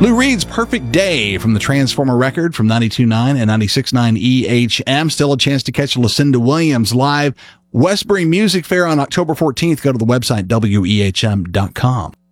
Lou Reed's Perfect Day from the Transformer record from 92.9 and 96.9 EHM. Still a chance to catch Lucinda Williams live. Westbury Music Fair on October 14th. Go to the website, wehm.com.